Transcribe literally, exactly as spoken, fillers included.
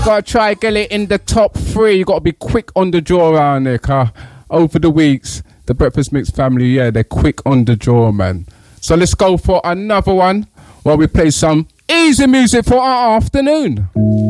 Gotta try get it in the top three. You gotta be quick on the draw around there, car. Over the weeks, the Breakfast Mix family, yeah, they're quick on the draw, man. So let's go for another one while we play some easy music for our afternoon.